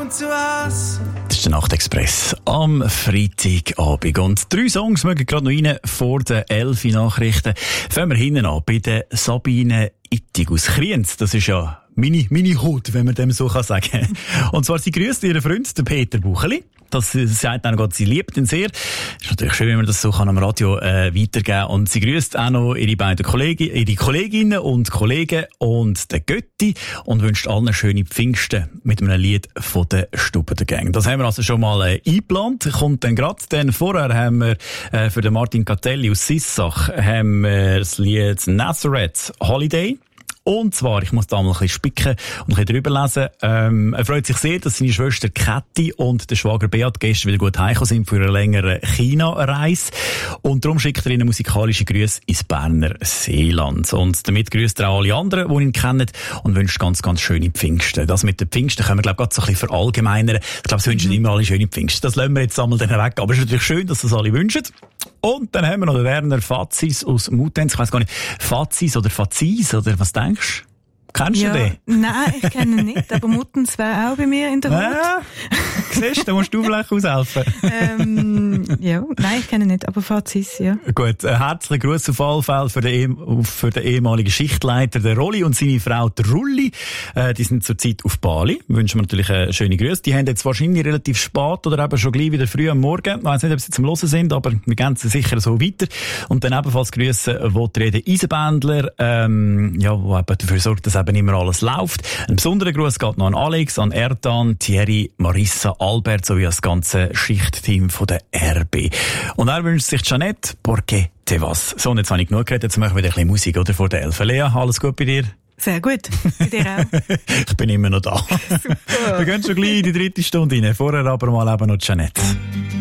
Das ist der Nachtexpress am Freitagabend. Und 3 Songs mögen gerade noch rein vor den 11 Nachrichten. Fangen wir hinten an bei der Sabine Ittig aus Kriens. Das ist ja meine Hut, wenn man dem so sagen kann. Und zwar, sie grüßt ihren Freund, den Peter Bucheli. Das sagt auch noch, sie liebt ihn sehr. Ist natürlich schön, wenn man das so am Radio weitergeben kann. Und sie grüßt auch noch ihre beiden Kolleginnen und Kollegen und den Götti und wünscht allen schöne Pfingsten mit einem Lied von der Stube der Gang. Das haben wir also schon mal eingeplant. Kommt dann gerade. Denn vorher haben wir für den Martin Catelli aus Sissach haben wir das Lied Nazareth Holiday. Und zwar, ich muss da mal ein bisschen spicken und ein bisschen drüber lesen. Er freut sich sehr, dass seine Schwester Käthi und der Schwager Beat gestern wieder gut heimgekommen sind für eine längere China-Reise. Und darum schickt er ihnen musikalische Grüße ins Berner Seeland. Und damit grüßt er auch alle anderen, die ihn kennen und wünscht ganz, ganz schöne Pfingsten. Das mit den Pfingsten können wir, glaube ich, gerade so ein bisschen verallgemeinern. Ich glaube, sie wünschen immer alle schöne Pfingsten. Das lassen wir jetzt einmal dann weg. Aber es ist natürlich schön, dass das alle wünschen. Und dann haben wir noch den Werner Fazis aus Mutenz. Ich weiss gar nicht, Fazis oder Fazis oder was denkst du? Kennst du den? Nein, ich kenne ihn nicht, aber Muttens wäre auch bei mir in der Hut. Ja, siehst du, da musst du vielleicht aushelfen. Nein, ich kenne ihn nicht, aber Fazis, ja. Gut, herzlichen Gruß auf alle Fälle für den ehemaligen Schichtleiter, der Rolli und seine Frau, der Rulli. Die sind zurzeit auf Bali. Wünschen wir natürlich eine schöne Grüße. Die haben jetzt wahrscheinlich relativ spät oder eben schon gleich wieder früh am Morgen. Ich weiss nicht, ob sie zum Hören sind, aber wir gehen sie sicher so weiter. Und dann ebenfalls Grüße, wo die Rede Eisenbändler, wo eben dafür sorgt, dass eben immer alles läuft. Ein besonderer Gruß geht noch an Alex, an Erdan, Thierry, Marissa, Albert sowie das ganze Schichtteam von der RB. Und er wünscht sich Jeanette, porque te vas. So, und jetzt habe ich genug geredet, jetzt machen wir wieder ein bisschen Musik, oder? Vor der 11. Lea, alles gut bei dir? Sehr gut. Bei dir auch. Ich bin immer noch da. Wir gehen schon gleich in die 3. Stunde rein. Vorher aber mal eben noch Jeanette.